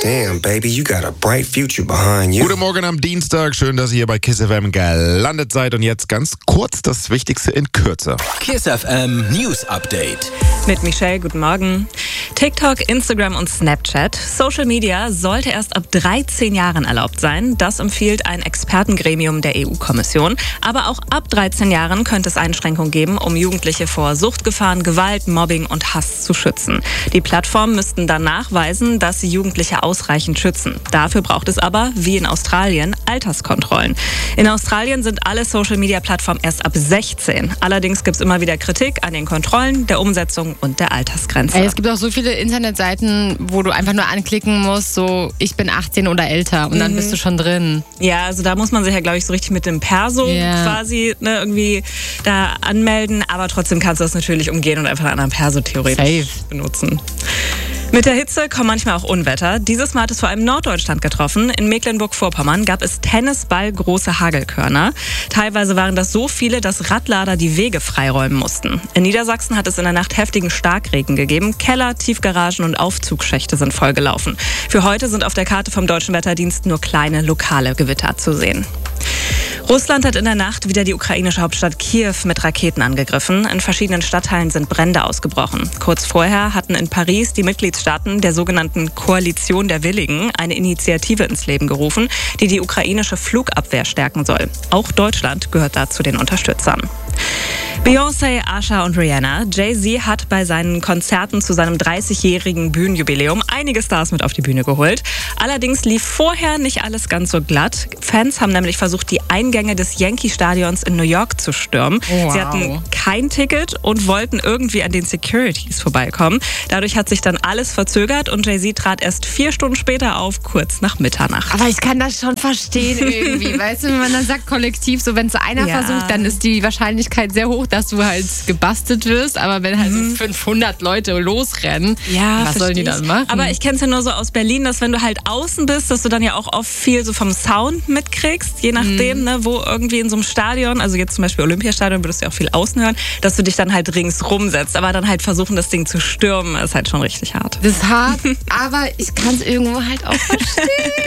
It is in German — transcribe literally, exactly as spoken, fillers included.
Damn, baby, you got a bright future behind you. Guten Morgen am Dienstag. Schön, dass ihr hier bei Kiss F M gelandet seid. Und jetzt ganz kurz das Wichtigste in Kürze. Kiss F M News Update. Mit Michelle, guten Morgen. TikTok, Instagram und Snapchat. Social Media sollte erst ab dreizehn Jahren erlaubt sein. Das empfiehlt ein Expertengremium der E U-Kommission. Aber auch ab dreizehn Jahren könnte es Einschränkungen geben, um Jugendliche vor Suchtgefahren, Gewalt, Mobbing und Hass zu schützen. Die Plattformen müssten dann nachweisen, dass sie Jugendliche ausreichend schützen. Dafür braucht es aber, wie in Australien, Alterskontrollen. In Australien sind alle Social-Media-Plattformen erst ab sechzehn. Allerdings gibt es immer wieder Kritik an den Kontrollen, der Umsetzung und der Altersgrenze. Ey, es gibt auch so viele Internetseiten, wo du einfach nur anklicken musst, so ich bin achtzehn oder älter und dann Mhm. bist du schon drin. Ja, also da muss man sich ja, glaube ich, so richtig mit dem Perso Ja. quasi ne, irgendwie da anmelden. Aber trotzdem kannst du das natürlich umgehen und einfach einen anderen Perso theoretisch Safe. benutzen. Mit der Hitze kommen manchmal auch Unwetter. Dieses Mal hat es vor allem Norddeutschland getroffen. In Mecklenburg-Vorpommern gab es tennisballgroße Hagelkörner. Teilweise waren das so viele, dass Radlader die Wege freiräumen mussten. In Niedersachsen hat es in der Nacht heftigen Starkregen gegeben. Keller, Tiefgaragen und Aufzugschächte sind vollgelaufen. Für heute sind auf der Karte vom Deutschen Wetterdienst nur kleine lokale Gewitter zu sehen. Russland hat in der Nacht wieder die ukrainische Hauptstadt Kiew mit Raketen angegriffen. In verschiedenen Stadtteilen sind Brände ausgebrochen. Kurz vorher hatten in Paris die Mitgliedstaaten der sogenannten Koalition der Willigen eine Initiative ins Leben gerufen, die die ukrainische Flugabwehr stärken soll. Auch Deutschland gehört da zu den Unterstützern. Beyoncé, Asha und Rihanna. Jay-Z hat bei seinen Konzerten zu seinem dreißigjährigen Bühnenjubiläum einige Stars mit auf die Bühne geholt. Allerdings lief vorher nicht alles ganz so glatt. Fans haben nämlich versucht, die Eingänge des Yankee-Stadions in New York zu stürmen. Wow. Sie hatten kein Ticket und wollten irgendwie an den Securities vorbeikommen. Dadurch hat sich dann alles verzögert und Jay-Z trat erst vier Stunden später auf, kurz nach Mitternacht. Aber ich kann das schon verstehen irgendwie. Weißt du, wenn man dann sagt kollektiv, so wenn es einer Ja. versucht, dann ist die Wahrscheinlichkeit sehr hoch, dass du halt gebastelt wirst. Aber wenn halt so fünfhundert Leute losrennen, Ja, was sollen die versteh dann ich. machen? Aber ich kenne es ja nur so aus Berlin, dass wenn du halt außen bist, dass du dann ja auch oft viel so vom Sound mitkriegst, je nachdem, ne, wo irgendwie in so einem Stadion, also jetzt zum Beispiel Olympiastadion, würdest du ja auch viel außen hören, dass du dich dann halt ringsrum setzt. Aber dann halt versuchen, das Ding zu stürmen, ist halt schon richtig hart. Das ist hart, aber ich kann es irgendwo halt auch verstehen.